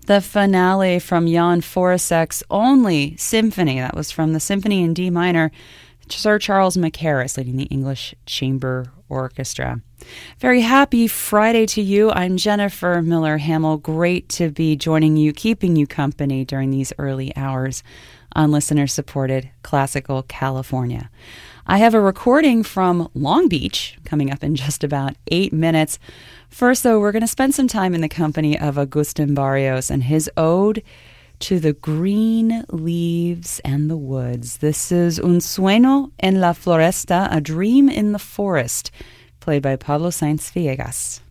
The finale from Jan Foresek's only symphony. That was from the Symphony in D minor, Sir Charles Mackerras leading the English Chamber Orchestra. Very happy Friday to you. I'm Jennifer Miller-Hamill. Great to be joining you, keeping you company during these early hours on listener-supported Classical California. I have a recording from Long Beach coming up in just about 8 minutes. First, though, we're going to spend some time in the company of Agustin Barrios and his ode to the green leaves and the woods. This is Un sueño en la floresta, a dream in the forest, played by Pablo Sainz Villegas.